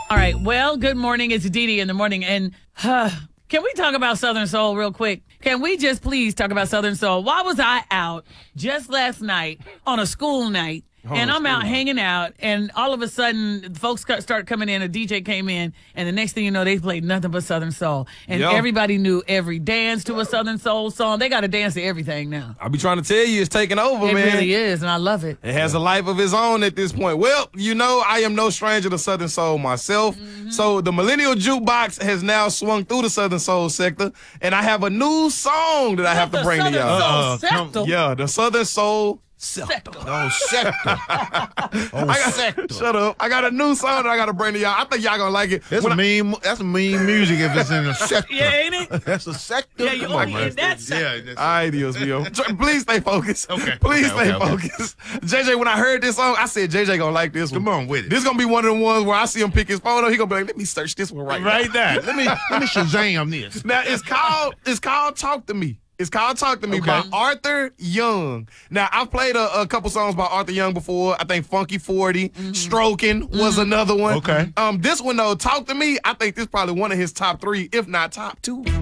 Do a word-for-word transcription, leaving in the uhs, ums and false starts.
All right. Well, good morning. It's Dee Dee in the morning. And uh, can we talk about Southern Soul real quick? Can we just please talk about Southern Soul? Why was I out just last night on a school night? Oh, and I'm out night. hanging out, and all of a sudden, folks start coming in. A D J came in, and the next thing you know, they played nothing but Southern Soul. And Yo. everybody knew every dance to a Southern Soul song. They got to dance to everything now. I be trying to tell you, it's taking over, It man. really is, and I love it. It has a life of its own at this point. Well, you know, I am no stranger to Southern Soul myself. Mm-hmm. So the Millennial Jukebox has now swung through the Southern Soul sector, and I have a new song that I have to The bring to Southern y'all. Soul Uh-uh, come- sector. Yeah, the Southern Soul sector. Sector. Oh, sector. Oh, I got, sector. Shut up. I got a new song that I got to bring to y'all. I think y'all going to like it. That's When a I- mean. That's a mean music if it's in a sector. Yeah, ain't it? That's a sector. Yeah, you Come are on, man. in that sector. Yeah, that's, All right, Dios mío. Tr- Please stay focused. Okay, Please okay, stay okay, okay. focused. J J, when I heard this song, I said J J gonna like this one. Come on with it. This gonna be one of the ones where I see him pick his phone up. He gonna be like, let me search this one right, right there. Let me let me Shazam this. now. Now it's called it's called Talk to Me. It's called Talk to Me by Okay. Arthur Young. Now I've played a, a couple songs by Arthur Young before. I think Funky forty, Stroking was another one. Okay. Um, this one though, Talk to Me. I think this is probably one of his top three, if not top two.